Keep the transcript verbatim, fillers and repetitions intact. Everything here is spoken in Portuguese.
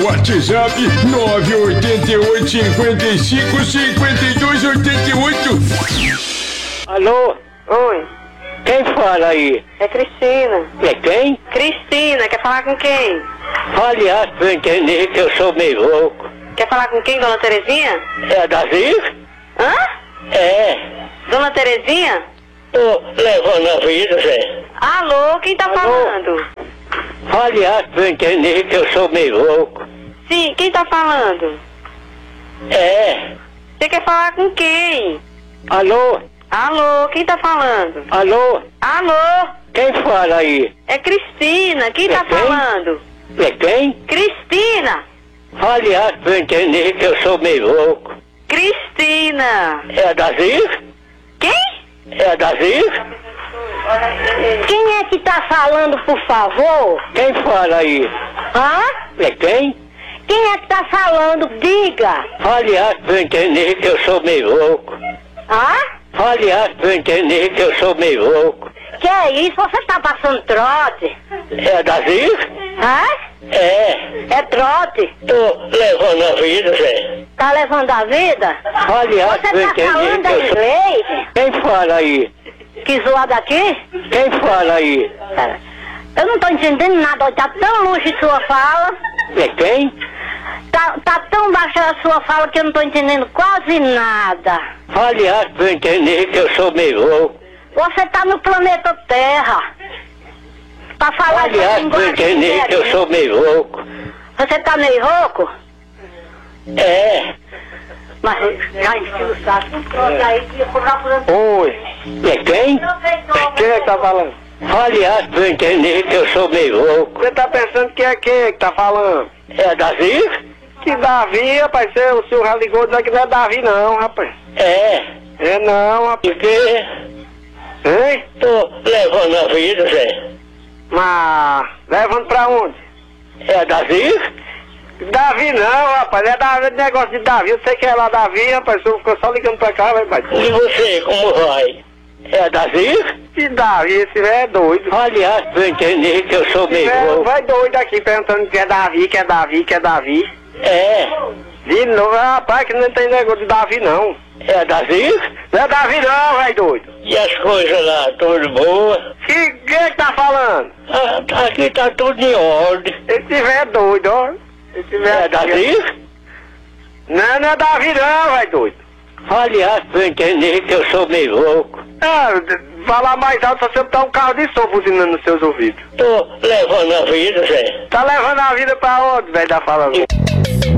WhatsApp nove oito oito, cinquenta e cinco, cinquenta e dois, oitenta e oito. Alô? Oi, Quem fala aí? é Cristina. É quem? Cristina, quer falar com quem? Fale alto pra eu entender que eu sou meio louco. Quer falar com quem, dona Terezinha? É a Davi? Hã? É. Dona Terezinha? Tô levando a vida, Zé. Alô, quem tá Alô? falando? Fale alto pra eu entender que eu sou meio louco. Sim, quem tá falando? É. Você quer falar com quem? Alô? Alô, quem tá falando? Alô? Alô, Quem fala aí? é Cristina, quem É tá quem? falando? É quem? Cristina! Fale alto pra eu entender que eu sou meio louco. Cristina! É a Davi? Quem? É a Davi? Quem é que tá falando, por favor? Quem fala aí? Hã? É quem? Quem é que tá falando? Diga! Fale alto pra eu entender que eu sou meio louco. Hã? Fale alto pra eu entender que eu sou meio louco. Que é isso? Você tá passando trote? É a Davi? Hã? É. É trote? Tô levando a vida, Zé. Tá levando a vida? Fale alto Você pra eu tá entender falando que eu sou... inglês? Quem fala aí? Que zoada aqui? Quem fala aí? Pera. Eu não tô entendendo nada, tá tão longe sua fala. É quem? Tá, tá tão baixa a sua fala que eu não tô entendendo quase nada. Fale alto pra eu entender que eu sou meio louco. Você tá no planeta Terra. Pra falar Fale essa alto pra eu linguagem entender que eu dele. sou meio louco. Você tá meio rouco? É. Mas já encheu o saco. Aí que eu procurando. Oi. É quem? Quem é que tá falando? Fale alto pra eu entender que eu sou meio louco. Você tá pensando que é quem é que tá falando? É a Davi? Que Davi, rapaz, você, o senhor já ligou dizendo que não é Davi não, rapaz. É. É não, rapaz. E que? Hein? Tô levando a vida, Zé. Mas, levando pra onde? É a Davi? Davi não, rapaz, é Davi, negócio de Davi, eu sei que é lá Davi, rapaz, o senhor ficou só ligando pra cá, vai, pai. E você, como vai? É a Davi? Que Davi, esse velho é doido. Fale alto pra eu entender que eu sou Esse meio velho louco. vai doido aqui, perguntando que é Davi, que é Davi, que é Davi. É. De novo, rapaz, que não tem negócio de Davi não. É a Davi? Não é Davi não, vai doido. E as coisas lá, tudo boa? Que, quem é que tá falando? Ah, tá- aqui tá tudo em ordem. Esse velho é doido, ó. Esse velho É a Davi? Não, não é Davi não, vai doido. Fale alto pra eu entender que eu sou meio louco. Ah, falar mais alto, só você botar um carro de som buzinando nos seus ouvidos. Tô levando a vida, Zé. Tá levando a vida pra onde, velho da fala?